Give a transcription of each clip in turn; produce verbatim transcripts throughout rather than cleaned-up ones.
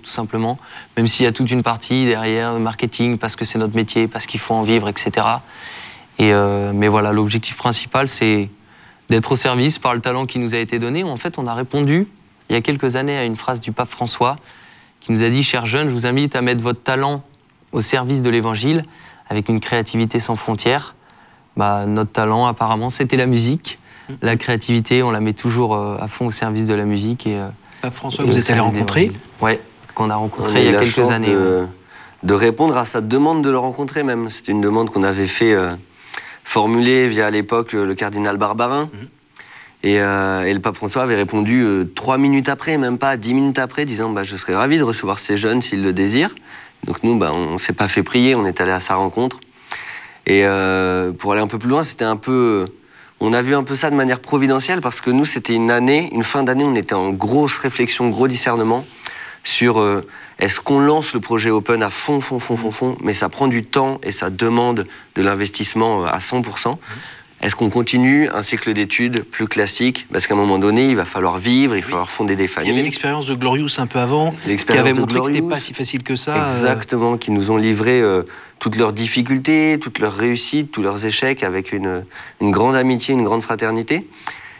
tout simplement. Même s'il y a toute une partie derrière, marketing, parce que c'est notre métier, parce qu'il faut en vivre, et cetera. Et euh, mais voilà, l'objectif principal, c'est d'être au service par le talent qui nous a été donné. En fait, on a répondu, il y a quelques années, à une phrase du pape François, qui nous a dit « Chers jeunes, je vous invite à mettre votre talent au service de l'Évangile, avec une créativité sans frontières. » Bah, notre talent, apparemment, c'était la musique. La créativité, on la met toujours euh, à fond au service de la musique. Et, euh, Pape François, vous êtes allé rencontrer? Oui, qu'on a rencontré il y a quelques années. De, ouais. de répondre à sa demande de le rencontrer même. C'était une demande qu'on avait fait euh, formuler via à l'époque le cardinal Barbarin. Mmh. Et, euh, et le pape François avait répondu euh, trois minutes après, même pas dix minutes après, disant bah, « Je serais ravi de recevoir ces jeunes s'ils le désirent ». Donc nous, bah, on ne s'est pas fait prier, on est allé à sa rencontre. Et euh, pour aller un peu plus loin, c'était un peu... On a vu un peu ça de manière providentielle parce que nous, c'était une année, une fin d'année, on était en grosse réflexion, gros discernement sur euh, est-ce qu'on lance le projet Open à fond, fond, fond, fond, fond, mais ça prend du temps et ça demande de l'investissement à cent pour cent. Est-ce qu'on continue un cycle d'études plus classique? Parce qu'à un moment donné, il va falloir vivre, il va falloir fonder des familles. Il y avait l'expérience de Glorious un peu avant, qui avait montré que c'était pas si facile que ça. Exactement, euh... qui nous ont livré euh, toutes leurs difficultés, toutes leurs réussites, tous leurs échecs, avec une, une grande amitié, une grande fraternité.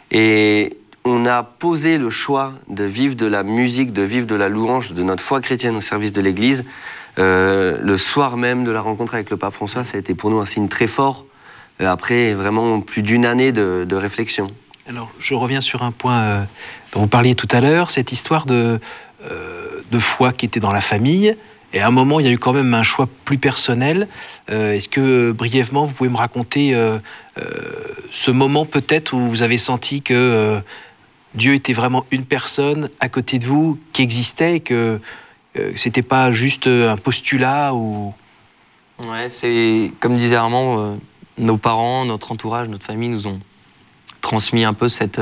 Et on a posé le choix de vivre de la musique, de vivre de la louange, de notre foi chrétienne au service de l'Église. Euh, le soir même de la rencontre avec le pape François, ça a été pour nous un signe très fort. Après vraiment plus d'une année de, de réflexion. Alors, je reviens sur un point euh, dont vous parliez tout à l'heure, cette histoire de, euh, de foi qui était dans la famille. Et à un moment, il y a eu quand même un choix plus personnel. Euh, Est-ce que, brièvement, vous pouvez me raconter euh, euh, ce moment peut-être où vous avez senti que euh, Dieu était vraiment une personne à côté de vous, qui existait, et que euh, c'était pas juste un postulat ou... Ouais, c'est comme disait Armand... Euh... Nos parents, notre entourage, notre famille nous ont transmis un peu cette,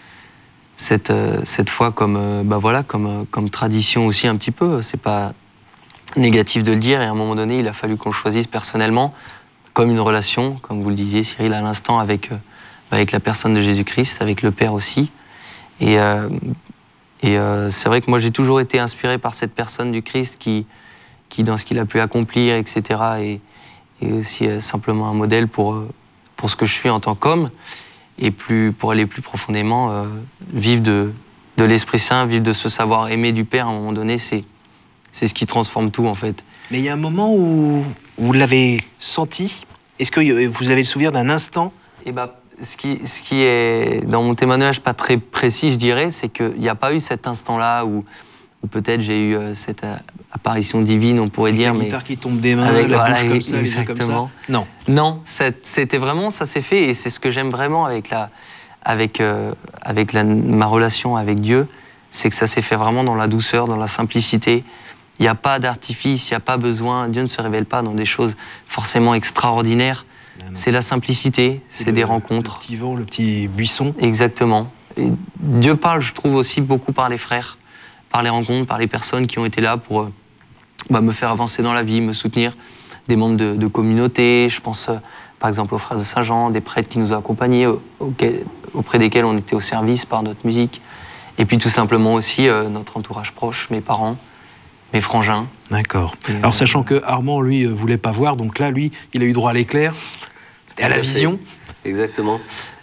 cette, cette foi comme, bah voilà, comme, comme tradition aussi un petit peu. C'est pas négatif de le dire et à un moment donné, il a fallu qu'on le choisisse personnellement comme une relation, comme vous le disiez Cyril à l'instant, avec, avec la personne de Jésus-Christ, avec le Père aussi. Et, euh, et euh, c'est vrai que moi j'ai toujours été inspiré par cette personne du Christ qui, qui dans ce qu'il a pu accomplir, et cetera. Et, et aussi euh, simplement un modèle pour, euh, pour ce que je suis en tant qu'homme, et plus, pour aller plus profondément, euh, vivre de, de l'Esprit Saint, vivre de ce savoir aimer du Père, à un moment donné, c'est, c'est ce qui transforme tout, en fait. Mais il y a un moment où vous l'avez senti. Est-ce que vous avez le souvenir d'un instant? Eh ben, ce qui, ce qui est, dans mon témoignage, pas très précis, je dirais, c'est qu'il n'y a pas eu cet instant-là où, où peut-être j'ai eu euh, cette euh, apparition divine, on pourrait avec dire. La mais guitare qui tombe des mains, avec, la voilà, bouche comme ça, exactement. Comme ça. Non. Non, c'était vraiment, ça s'est fait, et c'est ce que j'aime vraiment avec, la, avec, euh, avec la, ma relation avec Dieu, c'est que ça s'est fait vraiment dans la douceur, dans la simplicité. Il n'y a pas d'artifice, il n'y a pas besoin, Dieu ne se révèle pas dans des choses forcément extraordinaires. C'est la simplicité, c'est des rencontres. Le petit vent, le petit buisson. Exactement. Et Dieu parle, je trouve, aussi beaucoup par les frères, par les rencontres, par les personnes qui ont été là pour euh, bah, me faire avancer dans la vie, me soutenir. Des membres de, de communautés, je pense euh, par exemple aux frères de Saint-Jean, des prêtres qui nous ont accompagnés, auquel, auprès desquels on était au service par notre musique. Et puis tout simplement aussi euh, notre entourage proche, mes parents, mes frangins. D'accord. Alors euh, sachant que Armand, lui, euh, voulait pas voir, donc là, lui, il a eu droit à l'éclair et à la vision. Exactement.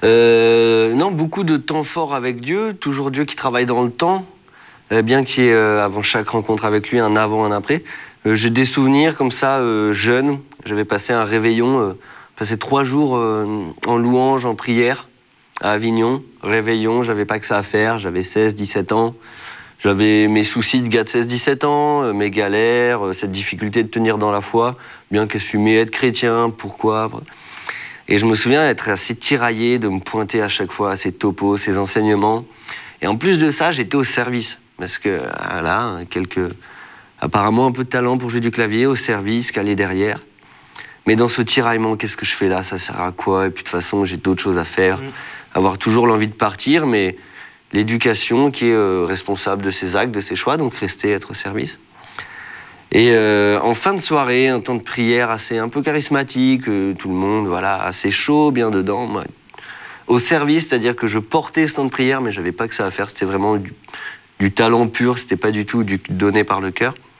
Euh, non, beaucoup de temps fort avec Dieu, toujours Dieu qui travaille dans le temps, euh, bien qu'il y ait, euh, avant chaque rencontre avec lui, un avant, un après. Euh, J'ai des souvenirs comme ça, euh, jeune. J'avais passé un réveillon, euh, passé trois jours euh, en louange, en prière, à Avignon. Réveillon, j'avais pas que ça à faire, j'avais seize, dix-sept ans. J'avais mes soucis de gars de seize dix-sept ans, euh, mes galères, euh, cette difficulté de tenir dans la foi, bien qu'assumer être chrétien, pourquoi. Et je me souviens être assez tiraillé, de me pointer à chaque fois à ces topos, ces enseignements. Et en plus de ça, j'étais au service. Parce que, voilà, quelques... apparemment un peu de talent pour jouer du clavier, au service, caler derrière. Mais dans ce tiraillement, qu'est-ce que je fais là? Ça sert à quoi? Et puis de toute façon, j'ai d'autres choses à faire. Mmh. Avoir toujours l'envie de partir, mais l'éducation qui est euh, responsable de ses actes, de ses choix, donc rester, être au service. Et euh, en fin de soirée, un temps de prière assez un peu charismatique, euh, tout le monde, voilà, assez chaud, bien dedans. Moi, au service, c'est-à-dire que je portais ce temps de prière, mais j'avais pas que ça à faire, c'était vraiment du, du talent pur, c'était pas du tout du donné par le cœur.